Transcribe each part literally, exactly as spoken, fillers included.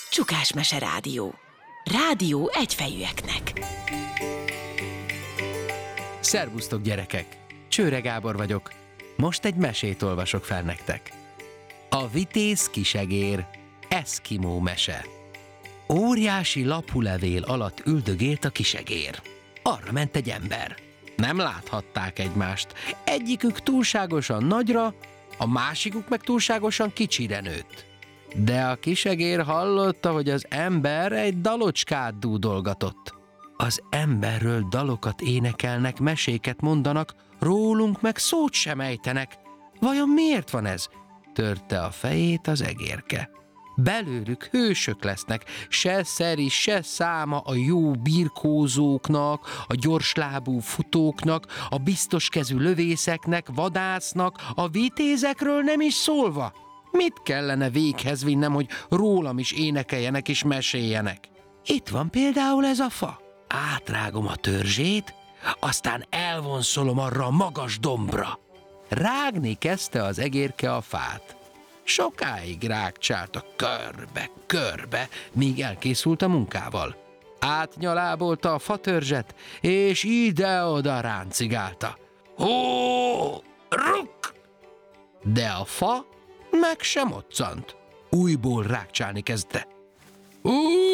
Csukás Mese Rádió. Rádió egyfejűeknek. Szervusztok, gyerekek! Csőre Gábor vagyok. Most egy mesét olvasok fel nektek. A vitéz kisegér. Eszkimó mese. Óriási lapulevél alatt üldögélt a kisegér. Arra ment egy ember. Nem láthatták egymást. Egyikük túlságosan nagyra, a másikuk meg túlságosan kicsire nőtt. De a kisegér hallotta, hogy az ember egy dalocskát dúdolgatott. Az emberről dalokat énekelnek, meséket mondanak, rólunk meg szót sem ejtenek. Vajon miért van ez? Törte a fejét az egérke. Belőlük hősök lesznek, se szeri, se száma a jó birkózóknak, a gyorslábú futóknak, a biztoskezű lövészeknek, vadásznak, a vitézekről nem is szólva. Mit kellene véghez vinnem, hogy rólam is énekeljenek és meséljenek? Itt van például ez a fa. Átrágom a törzsét, aztán elvonszolom arra a magas dombra. Rágni kezdte az egérke a fát. Sokáig rágcsálta körbe-körbe, míg elkészült a munkával. Átnyalábolta a fatörzset, és ide-oda ráncigálta. Hó, ruk! De a fa meg sem moccant. Újból rágcsálni kezdte. Hó,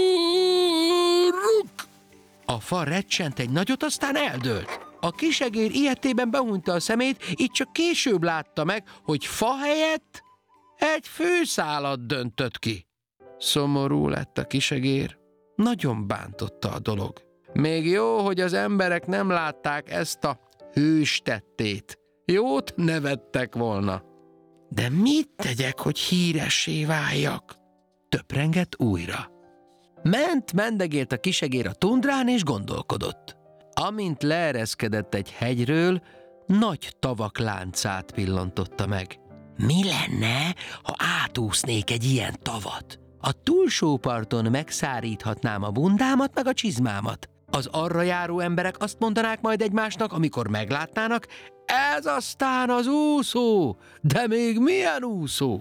ruk! A fa recsent egy nagyot, aztán eldőlt. A kisegér ilyetében behúnyta a szemét, így csak később látta meg, hogy fa helyett egy fűszálat döntött ki. Szomorú lett a kisegér. Nagyon bántotta a dolog. Még jó, hogy az emberek nem látták ezt a hős tettét. Jót nevettek volna. De mit tegyek, hogy híressé váljak? Töprengett újra. Ment, mendegélt a kisegér a tundrán, és gondolkodott. Amint leereszkedett egy hegyről, nagy tavak láncát pillantotta meg. Mi lenne, ha átúsznék egy ilyen tavat? A túlsó parton megszáríthatnám a bundámat meg a csizmámat. Az arra járó emberek azt mondanák majd egymásnak, amikor meglátnának, ez aztán az úszó, de még milyen úszó?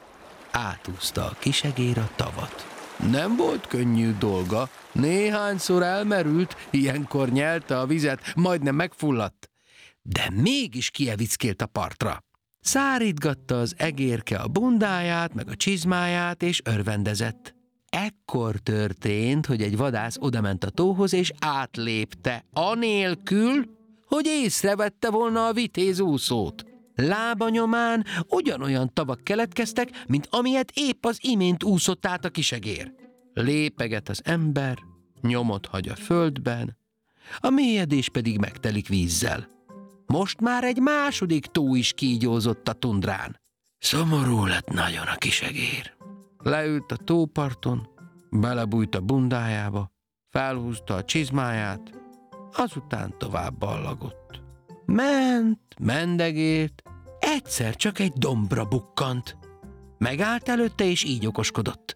Átúszta a kisegér a tavat. Nem volt könnyű dolga, néhányszor elmerült, ilyenkor nyelte a vizet, majdnem megfulladt. De mégis kievickélt a partra. Szárítgatta az egérke a bundáját, meg a csizmáját, és örvendezett. Ekkor történt, hogy egy vadász odament a tóhoz, és átlépte, anélkül, hogy észrevette volna a vitézúszót. Lába nyomán ugyanolyan tavak keletkeztek, mint amilyet épp az imént úszott át a kisegér. Lépeget az ember, nyomot hagy a földben, a mélyedés pedig megtelik vízzel. Most már egy második tó is kígyózott a tundrán. Szomorú lett nagyon a kisegér. Leült a tóparton, belebújt a bundájába, felhúzta a csizmáját, azután tovább ballagott. Ment, mendegélt, egyszer csak egy dombra bukkant. Megállt előtte, és így okoskodott.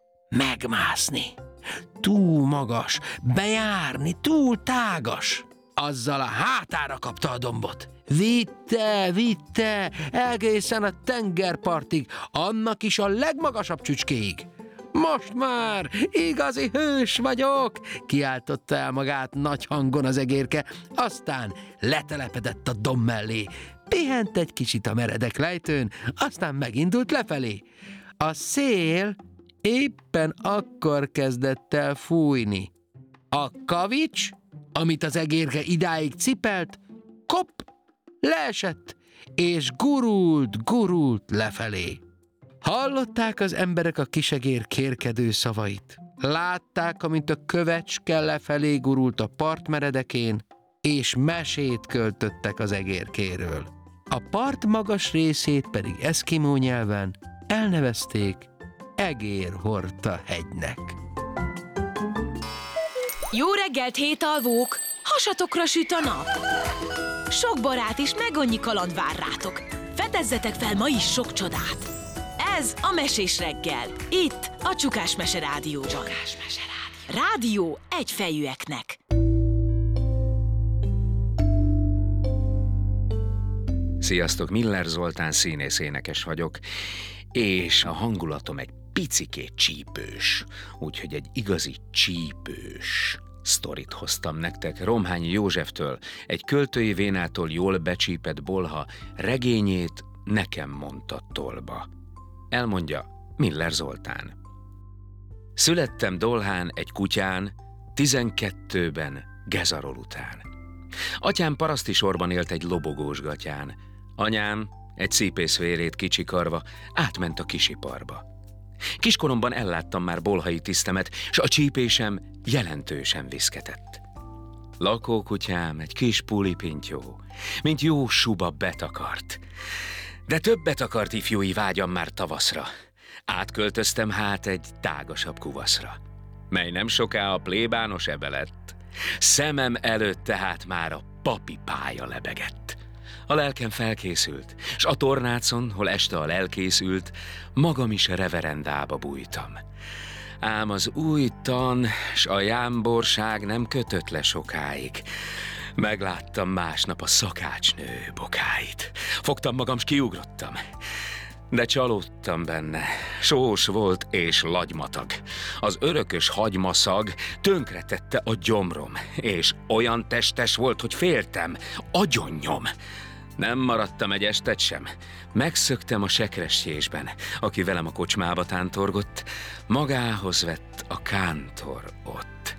Megmászni. Túl magas, bejárni, túl tágas. Azzal a hátára kapta a dombot. Vitte, vitte, egészen a tengerpartig, annak is a legmagasabb csücskéig. Most már igazi hős vagyok, kiáltotta el magát nagy hangon az egérke, aztán letelepedett a domb mellé. Pihent egy kicsit a meredek lejtőn, aztán megindult lefelé. A szél éppen akkor kezdett el fújni. A kavics, amit az egérke idáig cipelt, kop, leesett, és gurult, gurult lefelé. Hallották az emberek a kisegér kérkedő szavait. Látták, amint a kövecske lefelé gurult a part meredekén, és mesét költöttek az egérkéről. A part magas részét pedig eszkimó nyelven elnevezték Egérhorta hegynek. Jó reggelt, hétalvók! Hasatokra süt a nap! Sok barát is meg annyi kaland vár rátok. Fedezzetek fel ma is sok csodát! Ez a Mesés reggel, itt a Csukás Mese Rádióban. Csukás Mese Rádió. Rádió egyfejűeknek. Sziasztok, Miller Zoltán színész énekes vagyok, és a hangulatom egy picikét csípős, úgyhogy egy igazi csípős sztorit hoztam nektek Romhányi Józseftől, egy költői vénától jól becsípett bolha regényét nekem mondta tolba. Elmondja Miller Zoltán. Születtem Dolhán egy kutyán, tizenkettőben Gezarol után. Atyám paraszti sorban élt egy lobogós gatyán. Anyám, egy cípész vérét kicsikarva, átment a kisiparba. Kiskoromban elláttam már bolhai tisztemet, s a csípésem jelentősen viszketett. Lakókutyám, egy kis pulipintyó, mint jó suba betakart. De többet akart ifjúi vágyam már tavaszra. Átköltöztem hát egy tágasabb kuvaszra, mely nem soká a plébános ebe lett. Szemem előtt tehát már a papi pálya lebegett. A lelkem felkészült, s a tornácon, hol este a lelkészült, magam is reverendába bújtam. Ám az új tan, s a jámborság nem kötött le sokáig. Megláttam másnap a szakácsnő bokáit. Fogtam magam, s kiugrottam. De csalódtam benne. Sós volt és lagymatag. Az örökös hagymaszag tönkretette a gyomrom, és olyan testes volt, hogy féltem. Agyonnyom. Nem maradtam egy estet sem. Megszöktem a sekresjésben, aki velem a kocsmába tántorgott, magához vett a kántor ott.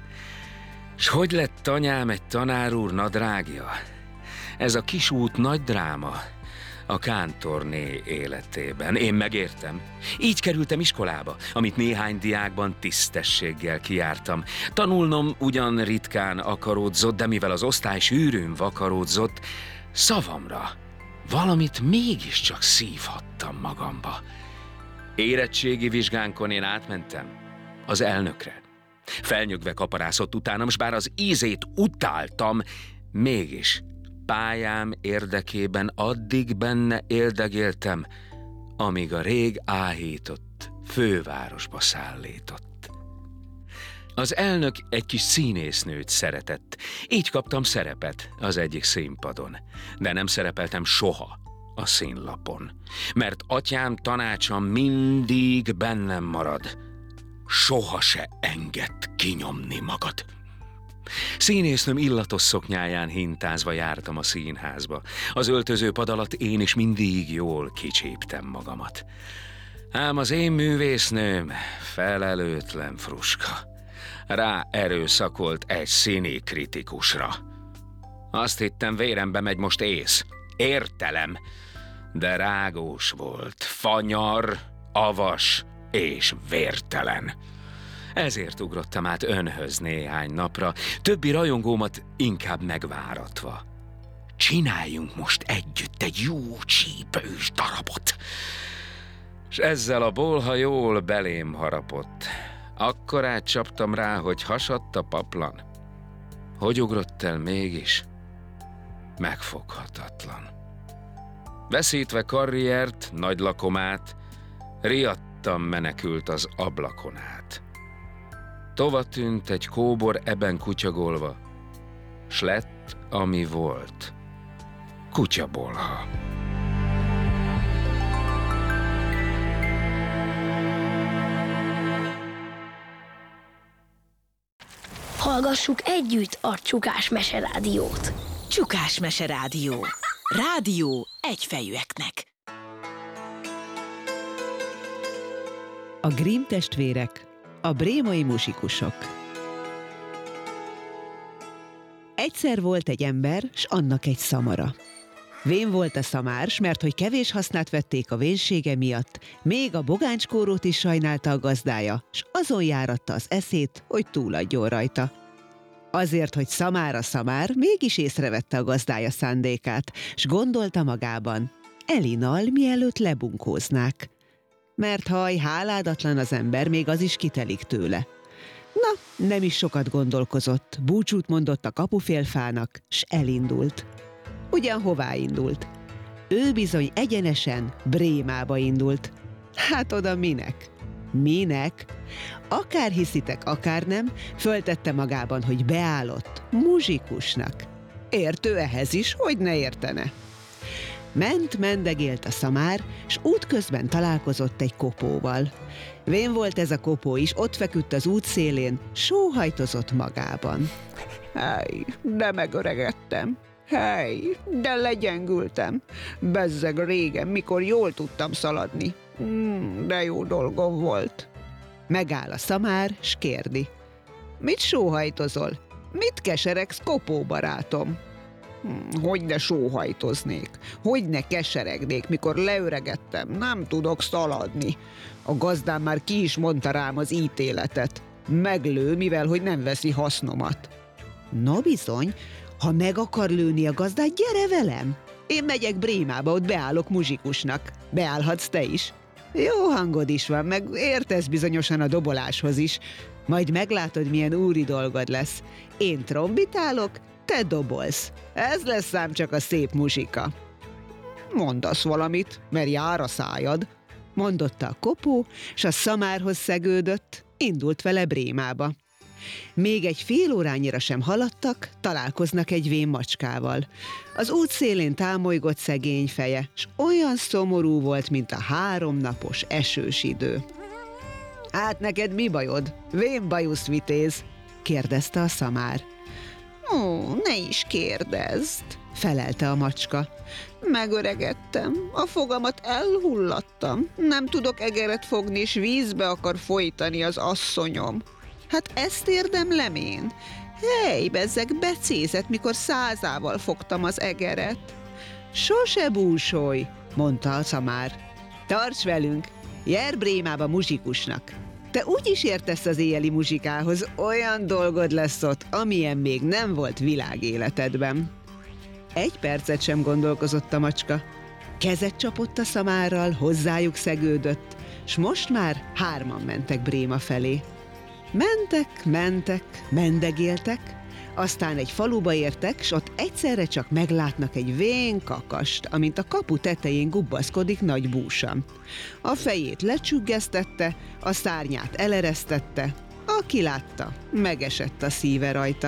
S hogy lett anyám egy tanárúr nadrágja? Ez a kis út nagy dráma a kántorné életében. Én megértem. Így kerültem iskolába, amit néhány diákban tisztességgel kijártam. Tanulnom ugyan ritkán akaródzott, de mivel az osztály sűrűn vakaródzott, szavamra valamit mégiscsak szívhattam magamba. Érettségi vizsgánkon én átmentem az elnökre. Felnyögve kaparászott utánam, s bár az ízét utáltam, mégis pályám érdekében addig benne éldegéltem, amíg a rég áhított fővárosba szállított. Az elnök egy kis színésznőt szeretett, így kaptam szerepet az egyik színpadon, de nem szerepeltem soha a színlapon, mert atyám tanácsa mindig bennem marad: soha se engedd kinyomni magad. Színésznőm illatos szoknyáján hintázva jártam a színházba. Az öltözőpad alatt én is mindig jól kicsíptem magamat. Ám az én művésznőm felelőtlen fruska. Rá erőszakolt egy színi kritikusra. Azt hittem, vérembe megy most ész, értelem, de rágós volt, fanyar, avas és vértelen. Ezért ugrottam át önhöz néhány napra, többi rajongómat inkább megváratva. Csináljunk most együtt egy jó csípős darabot. S ezzel a bolha jól belém harapott. Akkorát csaptam rá, hogy hasadt a paplan. Hogy ugrott el mégis? Megfoghatatlan. Veszítve karriert, nagy lakomát, riadtan menekült az ablakon át. Tova tűnt egy kóbor eben kutyagolva, s lett, ami volt, kutyabolha. Hallgassuk együtt a Csukás Meserádiót. Csukás Meserádió. Rádió egyfejűeknek. A Grimm testvérek, a brémai muzsikusok. Egyszer volt egy ember, s annak egy szamara. Vén volt a szamár, s mert hogy kevés hasznát vették a vénsége miatt, még a bogáncskórót is sajnálta a gazdája, s azon járatta az eszét, hogy túladjon rajta. Azért, hogy szamár a szamár, mégis észrevette a gazdája szándékát, s gondolta magában: elinal, mielőtt lebunkóznák. Mert haj, háládatlan az ember, még az is kitelik tőle. Na, nem is sokat gondolkozott, búcsút mondott a kapufélfának, s elindult. Ugyan hová indult? Ő bizony egyenesen Brémába indult. Hát oda minek? Minek? Akár hiszitek, akár nem, föltette magában, hogy beállott muzsikusnak. Értő ehhez is, hogy ne értene. Ment, mendegélt a szamár, s útközben találkozott egy kopóval. Vén volt ez a kopó is, ott feküdt az út szélén, sóhajtozott magában. Hely, de megöregedtem. Hely, de legyengültem. Bezzeg régen, mikor jól tudtam szaladni. Mm, de jó dolgom volt. Megáll a szamár, s kérdi. Mit sóhajtozol? Mit keseregsz, kopó barátom? Hm, hogy ne sóhajtoznék, hogy ne keseregnék, mikor leöregedtem, nem tudok szaladni. A gazdám már ki is mondta rám az ítéletet. Meglő, mivel hogy nem veszi hasznomat. No bizony, ha meg akar lőni a gazdát, gyere velem. Én megyek Brémába, ott beállok muzsikusnak. Beállhatsz te is. Jó hangod is van, meg értesz bizonyosan a doboláshoz is. Majd meglátod, milyen úri dolgod lesz. Én trombitálok, te dobolsz. Ez lesz ám csak a szép muzsika. Mondasz valamit, mert jár a szájad, mondotta a kopó, s a szamárhoz szegődött, indult vele Brémába. Még egy fél órányira sem haladtak, találkoznak egy vén macskával. Az út szélén támolygott szegény feje, s olyan szomorú volt, mint a háromnapos esős idő. Hát neked mi bajod? Vén bajusz vitéz? Kérdezte a szamár. Ó, ne is kérdezd, felelte a macska. Megöregedtem, a fogamat elhullattam, nem tudok egeret fogni, és vízbe akar folytani az asszonyom. Hát ezt érdemlem én. Hely, bezzeg becézett, mikor százával fogtam az egeret. Sose búsolj, mondta a szamár. Tarts velünk, jár Brémába muzsikusnak. Te úgy is értesz az éjjeli muzsikához, olyan dolgod lesz ott, amilyen még nem volt világéletedben. Egy percet sem gondolkozott a macska. Kezet csapott a szamárral, hozzájuk szegődött, s most már hárman mentek Bréma felé. Mentek, mentek, mendegéltek, aztán egy faluba értek, s ott egyszerre csak meglátnak egy vén kakast, amint a kapu tetején gubbaszkodik nagy búsa. A fejét lecsüggesztette, a szárnyát eleresztette, aki látta, megesett a szíve rajta.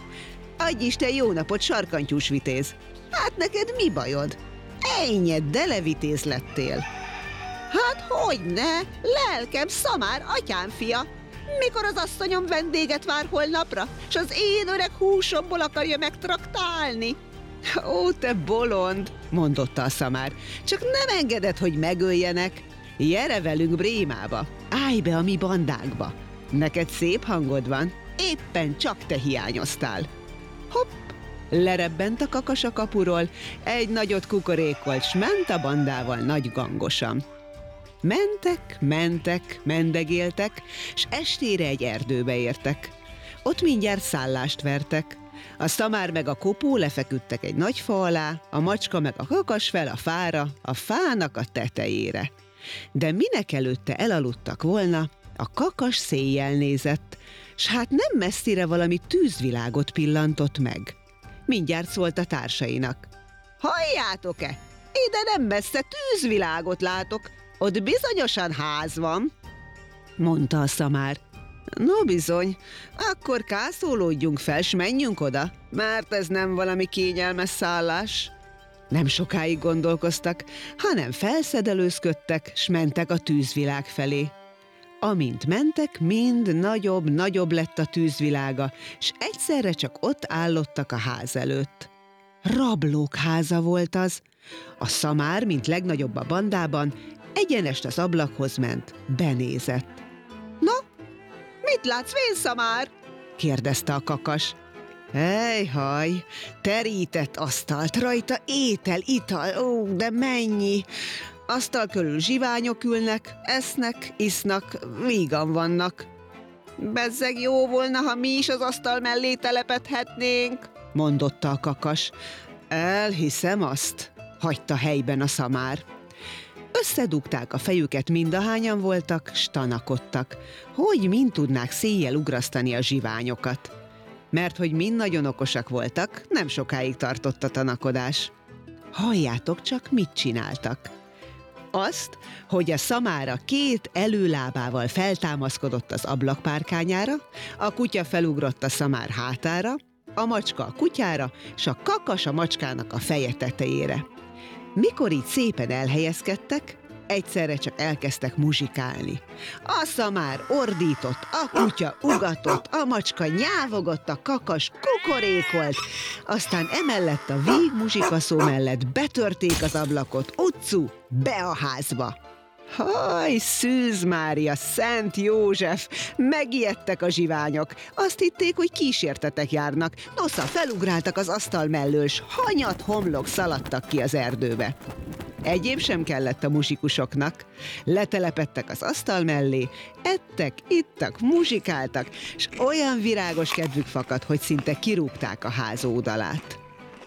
Adj Isten jó napot, sarkantyús vitéz! Hát neked mi bajod? Ejnyed, de levitéz lettél! Hát hogyne, lelkem szamár, atyám fia! Mikor az asszonyom vendéget vár holnapra, s az én öreg húsomból akarja megtraktálni. Ó, te bolond, mondotta a szamár, csak nem engeded, hogy megöljenek. Gyere velünk Brémába, állj be a mi bandánkba. Neked szép hangod van, éppen csak te hiányoztál. Hopp, lerebbent a kakas a kapuról, egy nagyot kukorékolt, s ment a bandával nagy gangosan. Mentek, mentek, mendegéltek, s estére egy erdőbe értek. Ott mindjárt szállást vertek. A szamár meg a kopó lefeküdtek egy nagy fa alá, a macska meg a kakas fel a fára, a fának a tetejére. De minek előtte elaludtak volna, a kakas széjjel nézett, s hát nem messzire valami tűzvilágot pillantott meg. Mindjárt szólt a társainak. Halljátok-e? Ide nem messze tűzvilágot látok, ott bizonyosan ház van, mondta a szamár. No bizony, akkor kászolódjunk fel, s menjünk oda, mert ez nem valami kényelmes szállás. Nem sokáig gondolkoztak, hanem felszedelőzködtek, s mentek a tűzvilág felé. Amint mentek, mind nagyobb-nagyobb lett a tűzvilága, s egyszerre csak ott állottak a ház előtt. Rablók háza volt az. A szamár, mint legnagyobb a bandában, egyenest az ablakhoz ment, benézett. No, mit látsz, vénszamár? kérdezte a kakas. Ejhaj, terített asztalt, rajta étel, ital, ó, de mennyi! Asztal körül zsiványok ülnek, esznek, isznak, vígan vannak. Bezzeg jó volna, ha mi is az asztal mellé telepedhetnénk, mondotta a kakas. Elhiszem azt, hagyta helyben a szamár. Összedugták a fejüket, mindahányan voltak, s tanakodtak, hogy mind tudnák széjjel ugrasztani a zsiványokat. Mert hogy mind nagyon okosak voltak, nem sokáig tartott a tanakodás. Halljátok csak, mit csináltak. Azt, hogy a szamára két előlábával feltámaszkodott az ablakpárkányára, a kutya felugrott a szamár hátára, a macska a kutyára, s a kakas a macskának a feje tetejére. Mikor így szépen elhelyezkedtek, egyszerre csak elkezdtek muzsikálni. A szamár ordított, a kutya ugatott, a macska nyávogott, a kakas kukorékolt, aztán emellett a végmuzsikaszó mellett betörték az ablakot, utcu, be a házba. Haj, Szűz Mária, Szent József! Megijedtek a zsiványok. Azt hitték, hogy kísértetek járnak. Nosza, felugráltak az asztal mellől, s hanyat homlok szaladtak ki az erdőbe. Egyéb sem kellett a muzsikusoknak. Letelepedtek az asztal mellé, ettek, ittak, muzsikáltak, s olyan virágos kedvük fakadt, hogy szinte kirúgták a ház ódalát.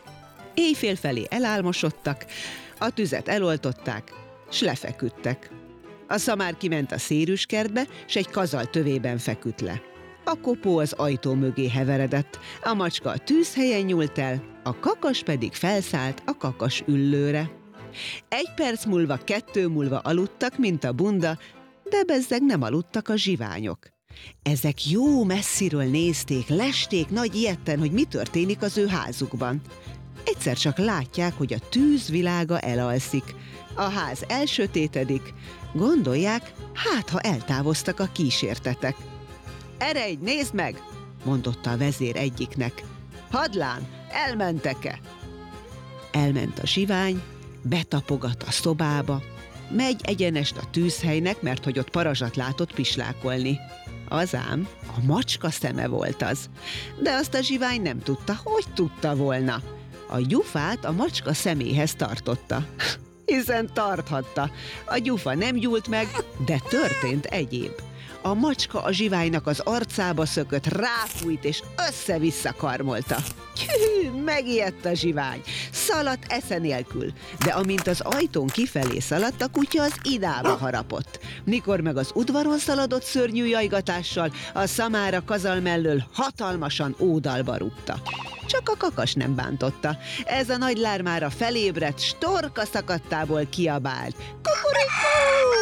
Éjfél felé elálmosodtak, a tüzet eloltották, s lefeküdtek. A szamár kiment a szérűskertbe, s egy kazal tövében feküdt le. A kopó az ajtó mögé heveredett, a macska a tűzhelyen nyúlt el, a kakas pedig felszállt a kakas üllőre. Egy perc múlva, kettő múlva aludtak, mint a bunda, de bezzeg nem aludtak a zsiványok. Ezek jó messziről nézték, lesték nagy ijedten, hogy mi történik az ő házukban. Egyszer csak látják, hogy a tűz világa elalszik, a ház elsötétedik, gondolják, hát ha eltávoztak a kísértetek. Eredj, nézd meg, mondotta a vezér egyiknek. Hadlán, elmentek-e? Elment a zsivány, betapogat a szobába, megy egyenest a tűzhelynek, mert hogy ott parazsat látott pislákolni. Az ám, a macska szeme volt az, de azt a zsivány nem tudta, hogy tudta volna. A gyufát a macska szeméhez tartotta. Hiszen tarthatta. A gyufa nem gyúlt meg, de történt egyéb. A macska a zsiványnak az arcába szökött, ráfújt és össze-vissza karmolta. Hű, megijedt a zsivány, szaladt esze nélkül, de amint az ajtón kifelé szaladt, a kutya az idába harapott. Mikor meg az udvaron szaladott szörnyű jajgatással, a szamára kazal mellől hatalmasan ódalba rúgta. Csak a kakas nem bántotta. Ez a nagy lármára felébredt, s torka szakadtából kiabált. Kukurikú,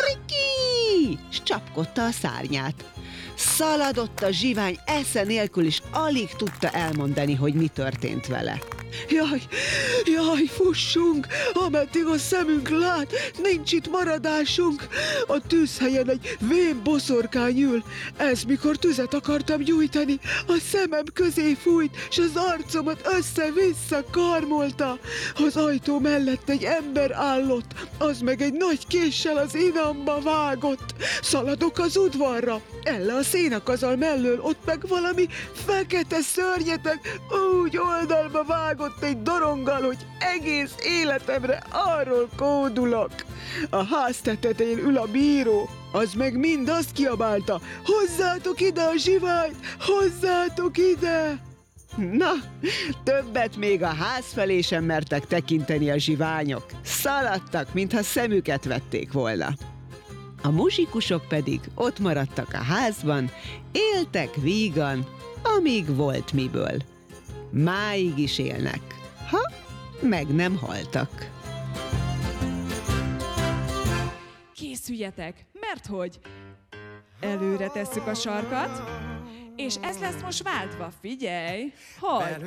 kikeriki! S csapkodta a szárnyát. Szaladott a zsivány esze nélkül is, alig tudta elmondani, hogy mi történt vele. Jaj, jaj, fussunk, ameddig a szemünk lát, nincs itt maradásunk. A tűzhelyen egy vén boszorkány ül. Ez mikor tüzet akartam gyújtani, a szemem közé fújt, s az arcomat össze-vissza karmolta. Az ajtó mellett egy ember állott, az meg egy nagy késsel az inamba vágott. Szaladok az udvarra, elle a szénakazal mellől, ott meg valami fekete szörnyetek, úgy oldalba vágott egy doronggal, hogy egész életemre arról kódulok. A ház tetején ül a bíró, az meg mind azt kiabálta, hozzátok ide a zsiványt, hozzátok ide! Na, többet még a ház felé sem mertek tekinteni a zsiványok. Szaladtak, mintha szemüket vették volna. A muzsikusok pedig ott maradtak a házban, éltek vígan, amíg volt miből. Máig is élnek, ha meg nem haltak. Készüljetek, mert hogy előre tesszük a sarkat, és ez lesz most váltva, figyelj, hogy